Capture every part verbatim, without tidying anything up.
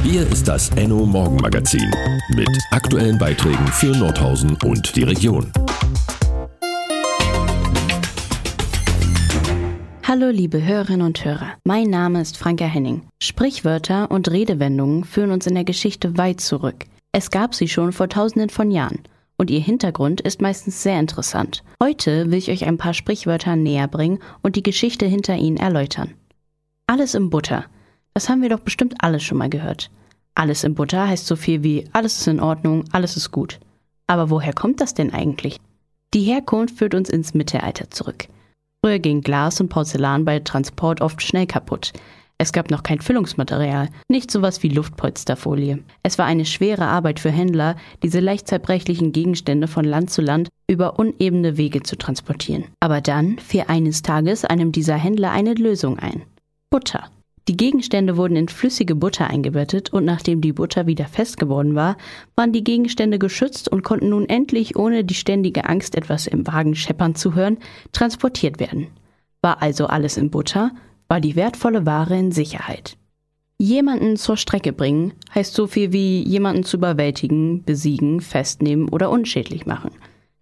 Hier ist das Enno Morgenmagazin mit aktuellen Beiträgen für Nordhausen und die Region. Hallo liebe Hörerinnen und Hörer, mein Name ist Franka Henning. Sprichwörter und Redewendungen führen uns in der Geschichte weit zurück. Es gab sie schon vor tausenden von Jahren und ihr Hintergrund ist meistens sehr interessant. Heute will ich euch ein paar Sprichwörter näher bringen und die Geschichte hinter ihnen erläutern. Alles in Butter. Das haben wir doch bestimmt alle schon mal gehört. Alles in Butter heißt so viel wie alles ist in Ordnung, alles ist gut. Aber woher kommt das denn eigentlich? Die Herkunft führt uns ins Mittelalter zurück. Früher ging Glas und Porzellan bei Transport oft schnell kaputt. Es gab noch kein Füllungsmaterial, nicht sowas wie Luftpolsterfolie. Es war eine schwere Arbeit für Händler, diese leicht zerbrechlichen Gegenstände von Land zu Land über unebene Wege zu transportieren. Aber dann fiel eines Tages einem dieser Händler eine Lösung ein. Butter. Die Gegenstände wurden in flüssige Butter eingebettet und nachdem die Butter wieder fest geworden war, waren die Gegenstände geschützt und konnten nun endlich, ohne die ständige Angst, etwas im Wagen scheppern zu hören, transportiert werden. War also alles in Butter, war die wertvolle Ware in Sicherheit. Jemanden zur Strecke bringen heißt so viel wie jemanden zu überwältigen, besiegen, festnehmen oder unschädlich machen.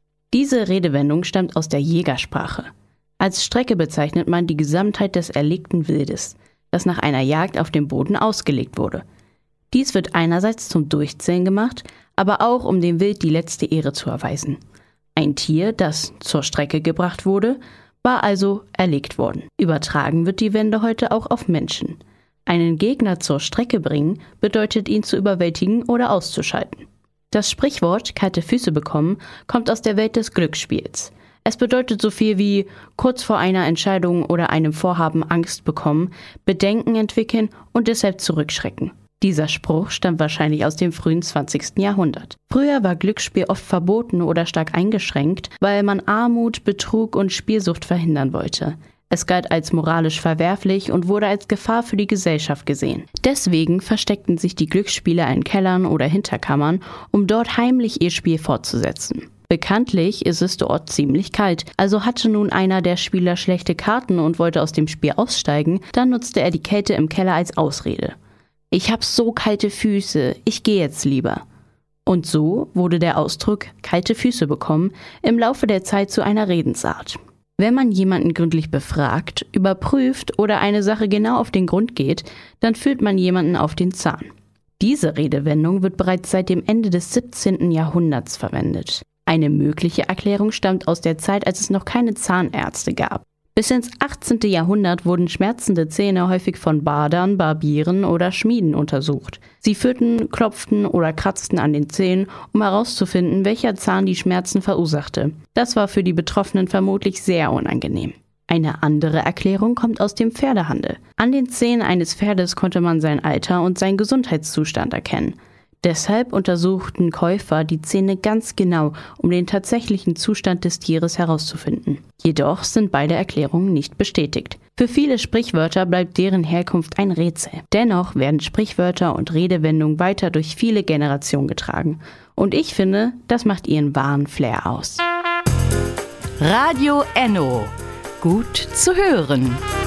Diese Redewendung stammt aus der Jägersprache. Als Strecke bezeichnet man die Gesamtheit des erlegten Wildes, das nach einer Jagd auf dem Boden ausgelegt wurde. Dies wird einerseits zum Durchzählen gemacht, aber auch um dem Wild die letzte Ehre zu erweisen. Ein Tier, das zur Strecke gebracht wurde, war also erlegt worden. Übertragen wird die Wende heute auch auf Menschen. Einen Gegner zur Strecke bringen bedeutet, ihn zu überwältigen oder auszuschalten. Das Sprichwort kalte Füße bekommen kommt aus der Welt des Glücksspiels. Es bedeutet so viel wie kurz vor einer Entscheidung oder einem Vorhaben Angst bekommen, Bedenken entwickeln und deshalb zurückschrecken. Dieser Spruch stammt wahrscheinlich aus dem frühen zwanzigsten Jahrhundert. Früher war Glücksspiel oft verboten oder stark eingeschränkt, weil man Armut, Betrug und Spielsucht verhindern wollte. Es galt als moralisch verwerflich und wurde als Gefahr für die Gesellschaft gesehen. Deswegen versteckten sich die Glücksspieler in Kellern oder Hinterkammern, um dort heimlich ihr Spiel fortzusetzen. Bekanntlich ist es dort ziemlich kalt, also hatte nun einer der Spieler schlechte Karten und wollte aus dem Spiel aussteigen, dann nutzte er die Kälte im Keller als Ausrede. Ich hab so kalte Füße, ich gehe jetzt lieber. Und so wurde der Ausdruck kalte Füße bekommen im Laufe der Zeit zu einer Redensart. Wenn man jemanden gründlich befragt, überprüft oder eine Sache genau auf den Grund geht, dann fühlt man jemanden auf den Zahn. Diese Redewendung wird bereits seit dem Ende des siebzehnten Jahrhunderts verwendet. Eine mögliche Erklärung stammt aus der Zeit, als es noch keine Zahnärzte gab. Bis ins achtzehnten Jahrhundert wurden schmerzende Zähne häufig von Bardern, Barbieren oder Schmieden untersucht. Sie führten, klopften oder kratzten an den Zähnen, um herauszufinden, welcher Zahn die Schmerzen verursachte. Das war für die Betroffenen vermutlich sehr unangenehm. Eine andere Erklärung kommt aus dem Pferdehandel. An den Zähnen eines Pferdes konnte man sein Alter und seinen Gesundheitszustand erkennen. Deshalb untersuchten Käufer die Zähne ganz genau, um den tatsächlichen Zustand des Tieres herauszufinden. Jedoch sind beide Erklärungen nicht bestätigt. Für viele Sprichwörter bleibt deren Herkunft ein Rätsel. Dennoch werden Sprichwörter und Redewendungen weiter durch viele Generationen getragen. Und ich finde, das macht ihren wahren Flair aus. Radio Enno. Gut zu hören.